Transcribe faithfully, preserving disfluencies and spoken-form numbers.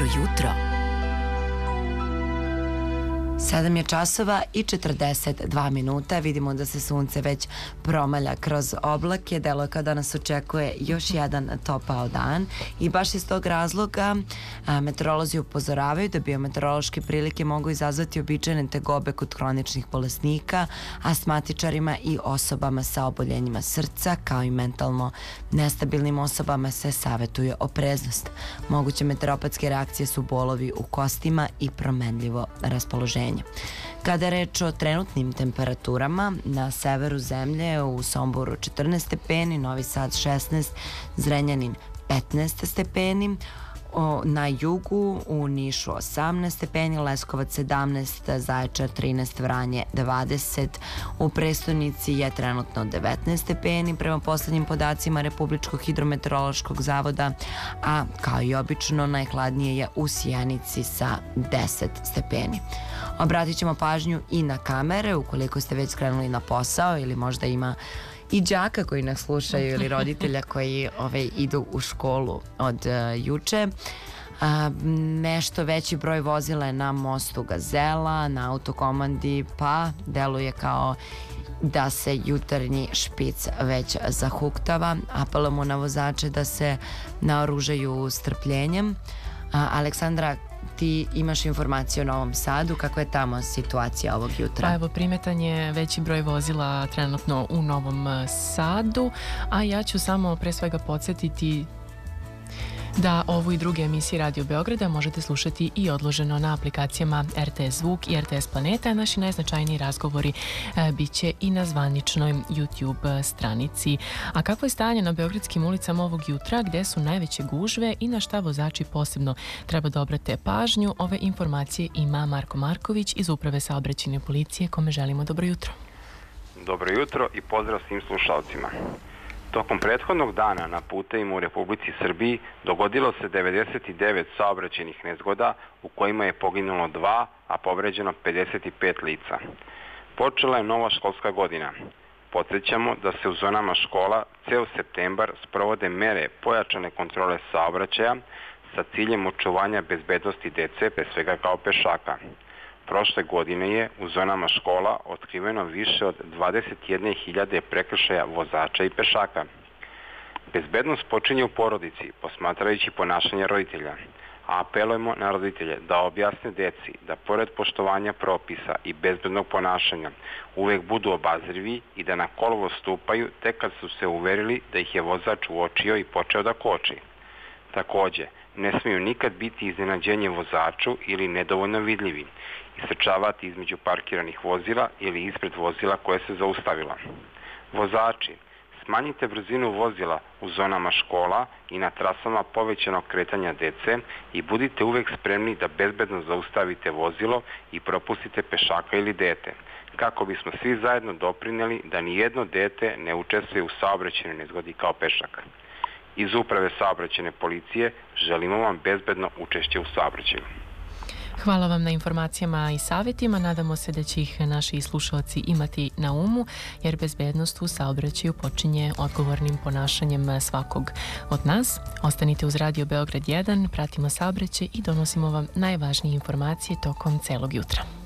Dobro jutro. Sedam je časova i četrdeset dva minuta. Vidimo da se sunce već promalja kroz oblake. Deluje kao da nas očekuje još jedan topao dan i baš iz tog razloga a, meteorolozi upozoravaju da biometeorološke prilike mogu izazvati uobičajene tegobe kod hroničnih bolesnika, astmatičarima i osobama sa oboljenjima srca, kao i mentalno nestabilnim osobama se savetuje opreznost. Moguće meteoropatske reakcije su bolovi u kostima i promenljivo raspoloženje. Kada je reč o trenutnim temperaturama, na severu zemlje u Somboru četrnaest stepeni, Novi Sad šesnaest, Zrenjanin petnaest stepeni, na jugu u Nišu osamnaest stepeni, Leskovac sedamnaest, Zaječar trinaest, Vranje dvadeset, u prestonici je trenutno devetnaest stepeni prema poslednjim podacima Republičkog hidrometeorološkog zavoda, a kao i obično najhladnije je u Sjenici sa deset stepeni. Obratit ćemo pažnju i na kamere ukoliko ste već skrenuli na posao ili možda ima i đaka koji nas slušaju ili roditelja koji ove, idu u školu od uh, juče. A, nešto veći broj vozila je na mostu Gazela, na autokomandi, pa deluje kao da se jutarnji špic već zahuktava. Apelujemo na vozače da se naoružaju strpljenjem. A, Aleksandra, ti imaš informacije o Novom Sadu, kako je tamo situacija ovog jutra? Pa evo, primetan je veći broj vozila trenutno u Novom Sadu, a ja ću samo pre svega podsjetiti da ovu i druge emisije Radio Beograda možete slušati i odloženo na aplikacijama R T S Zvuk i R T S Planeta, a naši najznačajniji razgovori e, bit će i na zvaničnoj YouTube stranici. A kakvo je stanje na beogradskim ulicama ovog jutra, gde su najveće gužve i na šta vozači posebno treba da obrate pažnju? Ove informacije ima Marko Marković iz Uprave saobraćajne policije, kome želimo dobro jutro. Dobro jutro i pozdrav svim slušalcima. Tokom prethodnog dana na putevima u Republici Srbiji dogodilo se devedeset devet saobraćajnih nezgoda u kojima je poginulo dva, a povređeno pedeset pet lica. Počela je nova školska godina. Podsjećamo da se u zonama škola ceo septembar sprovode mere pojačane kontrole saobraćaja sa ciljem očuvanja bezbednosti dece, pre svega kao pešaka. Prošle godine je u zonama škola otkriveno više od dvadeset jedne hiljade prekršaja vozača i pešaka. Bezbednost počinje u porodici, posmatrajući ponašanje roditelja, a apelujemo na roditelje da objasne deci da pored poštovanja propisa i bezbednog ponašanja uvek budu obazrivi i da na kolovo stupaju tek kad su se uverili da ih je vozač uočio i počeo da koči. Takođe, ne smiju nikad biti iznenađenje vozaču ili nedovoljno vidljivi, istrčavati između parkiranih vozila ili ispred vozila koje se zaustavila. Vozači, smanjite brzinu vozila u zonama škola i na trasama povećanog kretanja dece i budite uvek spremni da bezbedno zaustavite vozilo i propustite pešaka ili dete, kako bismo svi zajedno doprineli da nijedno dete ne učestvuje u saobraćajnoj nezgodi kao pešak. Iz Uprave saobraćajne policije želimo vam bezbedno učešće u saobraćaju. Hvala vam na informacijama i savjetima. Nadamo se da će ih naši slušalci imati na umu, jer bezbednost u saobraćaju počinje odgovornim ponašanjem svakog od nas. Ostanite uz Radio Beograd jedan, pratimo saobraćaj i donosimo vam najvažnije informacije tokom celog jutra.